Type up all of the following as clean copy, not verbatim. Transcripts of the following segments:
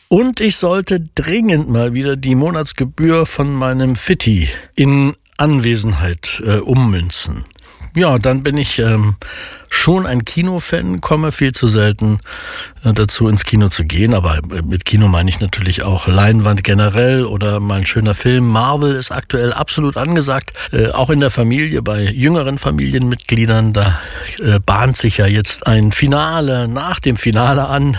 Und ich sollte dringend mal wieder die Monatsgebühr von meinem Fitti in Anwesenheit ummünzen. Ja, dann bin ich schon ein Kinofan, komme viel zu selten dazu, ins Kino zu gehen. Aber mit Kino meine ich natürlich auch Leinwand generell oder mal ein schöner Film. Marvel ist aktuell absolut angesagt, auch in der Familie, bei jüngeren Familienmitgliedern. Da bahnt sich ja jetzt ein Finale nach dem Finale an.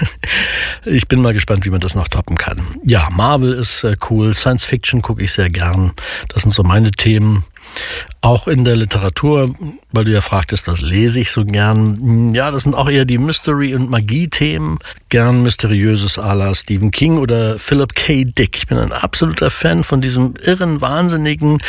Ich bin mal gespannt, wie man das noch toppen kann. Ja, Marvel ist cool, Science Fiction gucke ich sehr gern. Das sind so meine Themen. Auch in der Literatur, weil du ja fragtest, was lese ich so gern? Ja, das sind auch eher die Mystery- und Magie-Themen. Gern Mysteriöses à la Stephen King oder Philip K. Dick. Ich bin ein absoluter Fan von diesem irren, wahnsinnigen,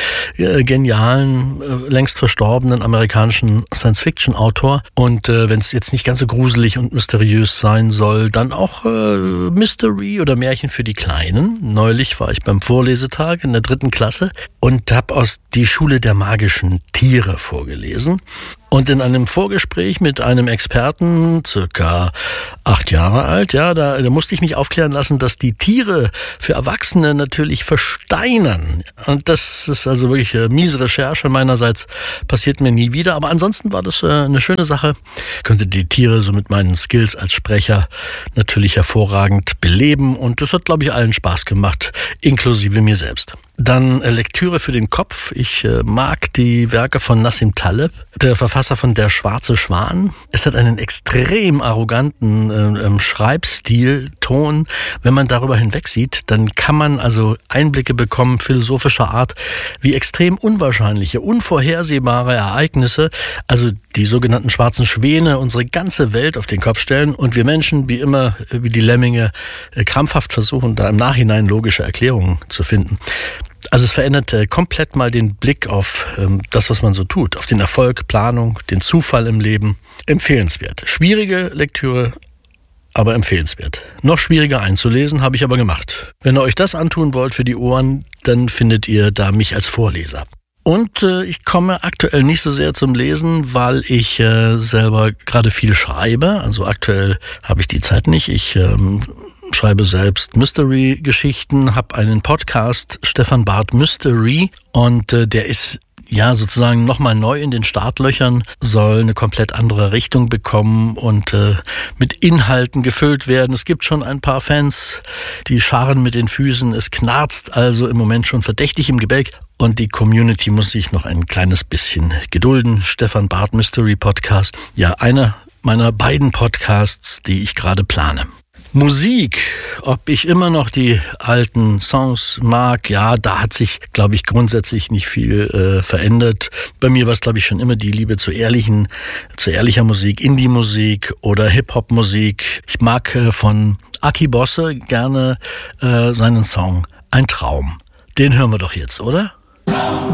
genialen, längst verstorbenen amerikanischen Science-Fiction-Autor. Und wenn es jetzt nicht ganz so gruselig und mysteriös sein soll, dann auch Mystery oder Märchen für die Kleinen. Neulich war ich beim Vorlesetag in der 3. Klasse und habe aus Die Schule der magischen Tiere vorgelesen. Und in einem Vorgespräch mit einem Experten, circa 8 Jahre alt, ja, da musste ich mich aufklären lassen, dass die Tiere für Erwachsene natürlich versteinern. Und das ist also wirklich miese Recherche meinerseits, passiert mir nie wieder. Aber ansonsten war das eine schöne Sache. Ich könnte die Tiere so mit meinen Skills als Sprecher natürlich hervorragend beleben. Und das hat, glaube ich, allen Spaß gemacht, inklusive mir selbst. Dann Lektüre für den Kopf. Ich mag die Werke von Nassim Taleb, der Verfasser von Der schwarze Schwan. Es hat einen extrem arroganten Schreibstil, Ton. Wenn man darüber hinwegsieht, dann kann man also Einblicke bekommen, philosophischer Art, wie extrem unwahrscheinliche, unvorhersehbare Ereignisse, also die sogenannten schwarzen Schwäne, unsere ganze Welt auf den Kopf stellen und wir Menschen, wie immer, wie die Lemminge, krampfhaft versuchen, da im Nachhinein logische Erklärungen zu finden. Also es verändert komplett mal den Blick auf das, was man so tut, auf den Erfolg, Planung, den Zufall im Leben. Empfehlenswert. Schwierige Lektüre, aber empfehlenswert. Noch schwieriger einzulesen, habe ich aber gemacht. Wenn ihr euch das antun wollt für die Ohren, dann findet ihr da mich als Vorleser. Und ich komme aktuell nicht so sehr zum Lesen, weil ich selber gerade viel schreibe. Also aktuell habe ich die Zeit nicht. Ich schreibe selbst Mystery-Geschichten, habe einen Podcast, Stefan Barth Mystery, und der ist ja sozusagen nochmal neu in den Startlöchern, soll eine komplett andere Richtung bekommen und mit Inhalten gefüllt werden. Es gibt schon ein paar Fans, die scharren mit den Füßen. Es knarzt also im Moment schon verdächtig im Gebälk und die Community muss sich noch ein kleines bisschen gedulden. Stefan Barth Mystery Podcast, ja, einer meiner beiden Podcasts, die ich gerade plane. Musik, ob ich immer noch die alten Songs mag, ja, da hat sich, glaube ich, grundsätzlich nicht viel verändert. Bei mir war es, glaube ich, schon immer die Liebe zu ehrlicher Musik, Indie-Musik oder Hip-Hop-Musik. Ich mag von Aki Bosse gerne seinen Song Ein Traum. Den hören wir doch jetzt, oder?